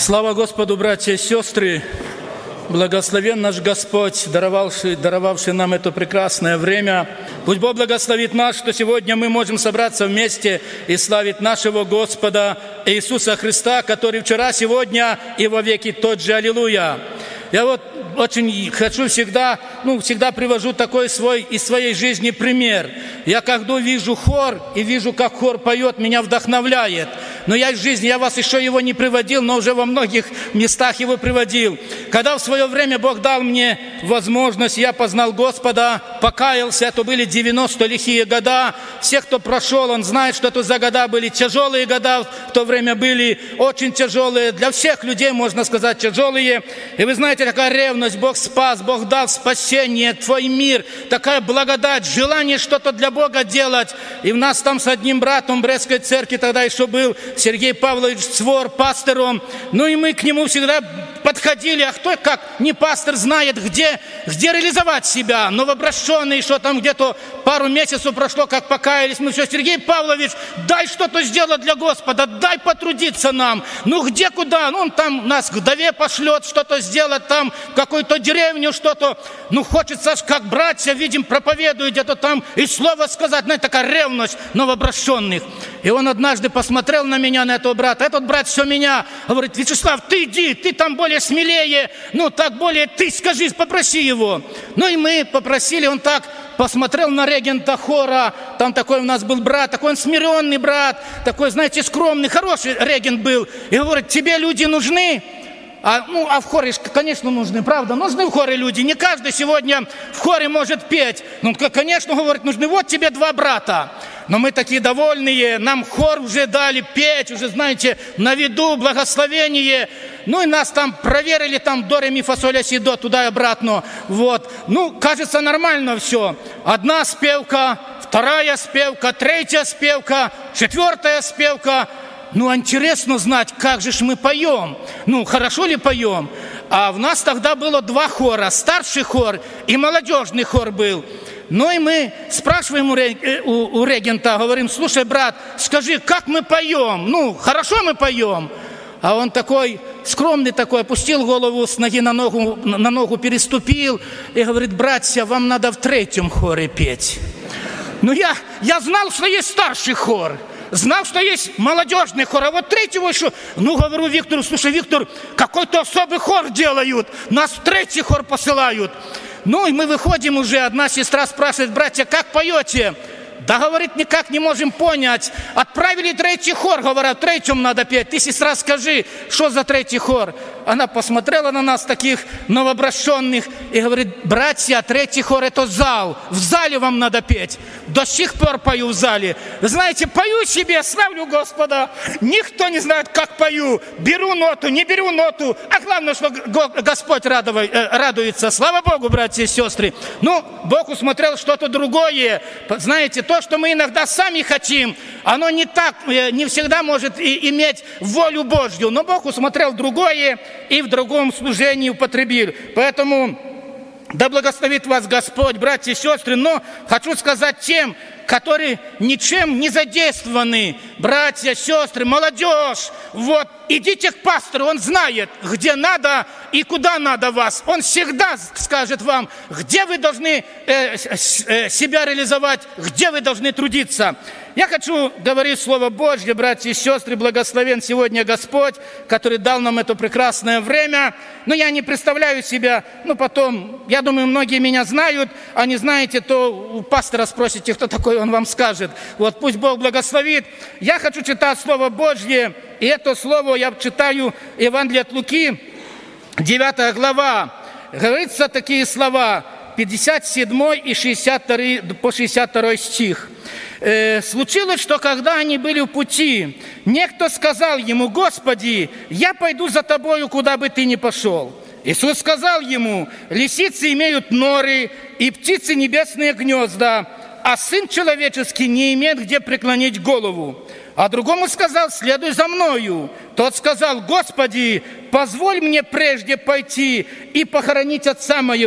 Слава Господу, братья и сестры! Благословен наш Господь, даровавший нам это прекрасное время. Пусть Бог благословит нас, что сегодня мы можем собраться вместе и славить нашего Господа Иисуса Христа, который вчера, сегодня и во веки тот же. Аллилуйя! Я очень хочу всегда привожу такой из своей жизни пример. Я когда вижу хор и вижу, как хор поет, меня вдохновляет. Но я в жизни, я вас еще его не приводил, но уже во многих местах его приводил. Когда в свое время Бог дал мне возможность, я познал Господа, покаялся, это были 90 лихие года. Все, кто прошел, он знает, что это за года были тяжелые года, в то время были очень тяжелые. Для всех людей, можно сказать, тяжелые. И вы знаете, такая ревность, Бог спас, Бог дал спасение, твой мир, такая благодать, желание что-то для Бога делать. И у нас там с одним братом в Брестской церкви тогда еще был Сергей Павлович Свор, пастором. Ну и мы к нему всегда подходили, а кто как не пастор знает, где реализовать себя. Новообращенный, что там где-то пару месяцев прошло, как покаялись. Мы все, Сергей Павлович, дай что-то сделать для Господа, дай потрудиться нам. Ну где, куда? Ну он там нас к вдове пошлет что-то сделать, там в какую-то деревню что-то. Ну хочется, как братья, видим, проповедуют где-то там, и слово сказать. Знаете, такая ревность новообращенных. И он однажды посмотрел на меня, на этого брата. Этот брат все меня говорит: Вячеслав, ты иди, ты там более смелее, ну так более ты скажи, попроси его. Ну и мы попросили, он так посмотрел на регента хора, там такой у нас был брат, такой он смиренный брат, такой, знаете, скромный, хороший регент был. И говорит: тебе люди нужны? А в хоре, конечно, нужны, правда, нужны в хоре люди. Не каждый сегодня в хоре может петь. Ну, конечно, говорит, нужны. Вот тебе два брата. Но мы такие довольные, нам хор уже дали петь, уже, знаете, на виду, благословение. Ну и нас там проверили, там до ре ми фа соль ля си до, туда и обратно. Вот. Ну, кажется, нормально все. Одна спевка, вторая спевка, третья спевка, четвертая спевка. Ну, интересно знать, как же мы поем. Ну, хорошо ли поем? А у нас тогда было два хора. Старший хор и молодежный хор был. Ну, и мы спрашиваем у регента, говорим: слушай, брат, скажи, как мы поем? Ну, хорошо мы поем? А он такой скромный такой, опустил голову с ноги на ногу переступил и говорит: братья, вам надо в третьем хоре петь. Ну, я знал, что есть старший хор. Знал, что есть молодежный хор, а вот третьего еще. Ну, говорю Виктору: слушай, Виктор, какой-то особый хор делают, нас в третий хор посылают. Ну, и мы выходим уже, одна сестра спрашивает: братья, как поете? Да, говорит, никак не можем понять. Отправили третий хор, говорят, в третьем надо петь. Ты, сестра, скажи, что за третий хор? Она посмотрела на нас, таких новообращенных, и говорит: братья, третий хор – это зал. В зале вам надо петь. До сих пор пою в зале. Знаете, пою себе, славлю Господа. Никто не знает, как пою. Беру ноту, не беру ноту. А главное, что Господь радуется. Слава Богу, братья и сестры. Ну, Бог усмотрел что-то другое. Знаете, то, что мы иногда сами хотим, оно не так, не всегда может иметь волю Божью. Но Бог усмотрел другое и в другом служении употребил. Поэтому да благословит вас Господь, братья и сестры. Но хочу сказать тем, которые ничем не задействованы, братья, сестры, молодежь, вот, идите к пастору, он знает, где надо и куда надо вас. Он всегда скажет вам, где вы должны себя реализовать, где вы должны трудиться. Я хочу говорить Слово Божье, братья и сестры, благословен сегодня Господь, который дал нам это прекрасное время. Но я не представляю себя, потом, я думаю, многие меня знают, а не знаете, то у пастора спросите, кто такой, он вам скажет. Вот пусть Бог благословит. Я хочу читать Слово Божье, и это Слово я читаю Евангелие от Луки, 9 глава. Говорится такие слова, 57 и 62 по 62 стих. Случилось, что когда они были в пути, некто сказал ему: Господи, я пойду за тобою, куда бы ты ни пошел. Иисус сказал ему: лисицы имеют норы, и птицы небесные гнезда, а Сын Человеческий не имеет где преклонить голову. А другому сказал: следуй за мною. Тот сказал: Господи, позволь мне прежде пойти и похоронить отца моего.